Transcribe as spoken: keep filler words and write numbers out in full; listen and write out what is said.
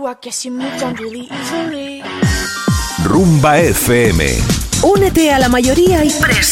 I guess you moved on really easily. Rumba F M. Únete a la mayoría y presta